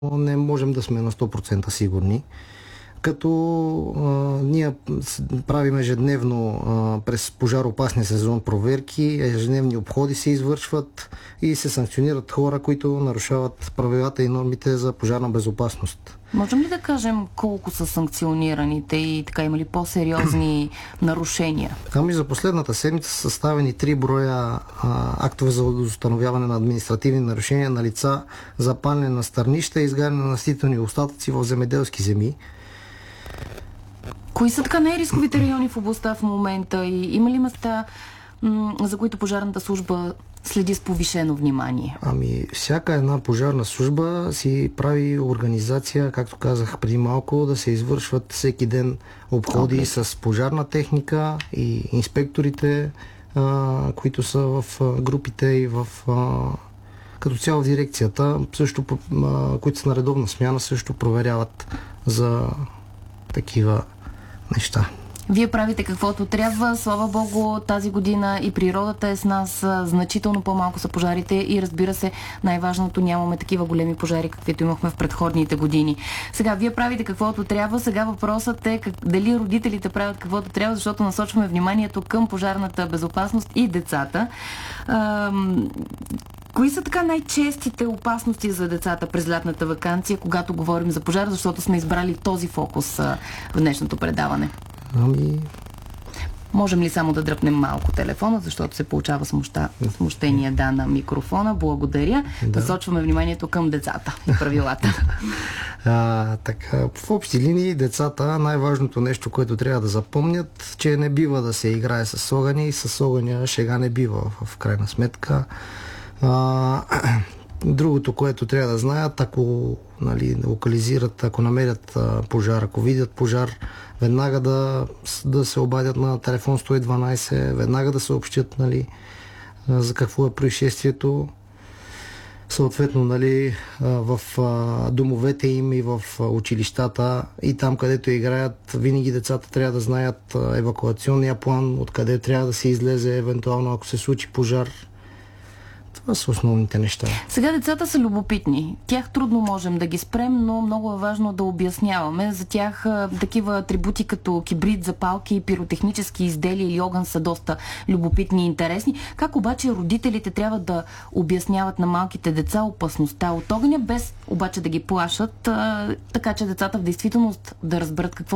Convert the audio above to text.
не можем да сме на 100% сигурни. Като ние правим ежедневно през пожароопасния сезон проверки, ежедневни обходи се извършват и се санкционират хора, които нарушават правилата и нормите за пожарна безопасност. Можем ли да кажем колко са санкционираните и така има ли по-сериозни нарушения? Ами за последната седмица са съставени 3 броя актове за установяване на административни нарушения на лица за палене на стърнища и изгаряне на настителни остатъци в земеделски земи. Кои са така най-рисковите райони в областта в момента и има ли места, за които пожарната служба следи с повишено внимание? Ами, всяка една пожарна служба си прави организация, както казах преди малко, да се извършват всеки ден обходи с пожарна техника и инспекторите, които са в групите и като цяло в дирекцията, също, които са на редовна смяна, също проверяват за такива неща. Вие правите каквото трябва, слава Богу, тази година и природата е с нас, значително по-малко са пожарите и разбира се, най-важното, нямаме такива големи пожари, каквито имахме в предходните години. Сега, вие правите каквото трябва, сега въпросът е дали родителите правят каквото трябва, защото насочваме вниманието към пожарната безопасност и децата. Кои са така най-честите опасности за децата през лятната ваканция, когато говорим за пожар, защото сме избрали този фокус в днешното предаване? Можем ли само да дръпнем малко телефона, защото се получава смущение на микрофона? Благодаря. Да. Насочваме вниманието към децата и правилата. Така, в общи линии децата най-важното нещо, което трябва да запомнят, че не бива да се играе с огъня и с огъня шега не бива в крайна сметка. Другото, което трябва да знаят, ако локализират, ако намерят пожар, ако видят пожар, веднага да се обадят на телефон 112, веднага да съобщят за какво е происшествието. Съответно, в домовете им и в училищата и там, където играят, винаги децата трябва да знаят евакуационния план, откъде трябва да се излезе, евентуално ако се случи пожар. Това са основните неща. Сега децата са любопитни. Тях трудно можем да ги спрем, но много е важно да обясняваме. За тях такива атрибути като кибрид, запалки, пиротехнически изделия или огън са доста любопитни и интересни. Как обаче родителите трябва да обясняват на малките деца опасността от огъня, без обаче да ги плашат, така че децата в действителност да разберат какво